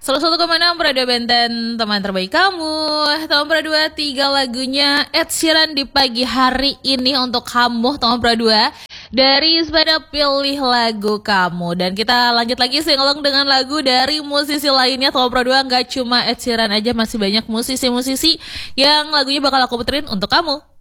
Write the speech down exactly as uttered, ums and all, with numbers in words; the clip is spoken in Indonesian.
Salah satu kemana Prada Benten, teman terbaik kamu. Teman Pradua, tiga lagunya Ed Sheeran di pagi hari ini untuk kamu, teman Pradua. Dari sepeda pilih lagu kamu. Dan kita lanjut lagi singelong dengan lagu dari musisi lainnya, teman Pradua. Gak cuma Ed Sheeran aja, masih banyak musisi-musisi yang lagunya bakal aku puterin untuk kamu.